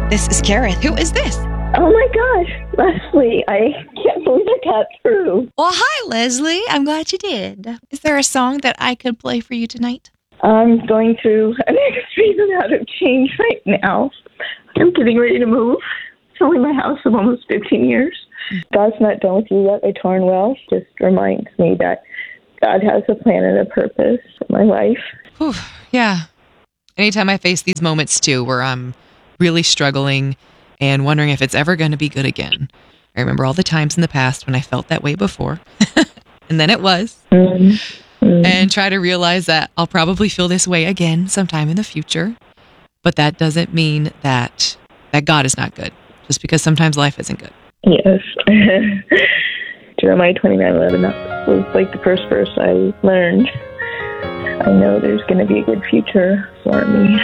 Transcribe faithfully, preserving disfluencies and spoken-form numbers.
This is Kareth. Who is this? Oh my gosh, Leslie, I can't believe I got through. Well, hi, Leslie. I'm glad you did. Is there a song that I could play for you tonight? I'm going through an extreme amount of change right now. I'm getting ready to move. Selling my house of almost fifteen years. God's not done with you yet. A torn well just reminds me that God has a plan and a purpose for my life. Whew, yeah. Anytime I face these moments, too, where I'm really struggling and wondering if it's ever going to be good again. I remember all the times in the past when I felt that way before. And then it was. Mm-hmm. And try to realize that I'll probably feel this way again sometime in the future. But that doesn't mean that that God is not good. Just because sometimes life isn't good. Yes. Jeremiah twenty-nine eleven was like the first verse I learned. I know there's going to be a good future for me.